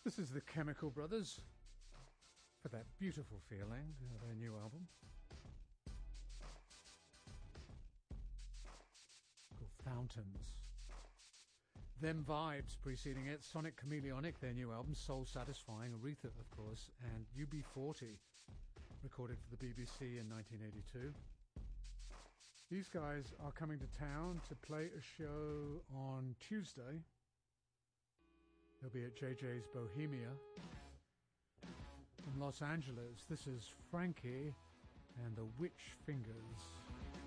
This is the Chemical Brothers for that beautiful feeling, their new album called Fountains. Them Vibes preceding it, Sonic Chameleonic, their new album, Soul Satisfying, Aretha of course, and UB40, recorded for the BBC in 1982. These guys are coming to town to play a show on Tuesday. They'll be at JJ's Bohemia in Los Angeles. This is Frankie and the Witch Fingers.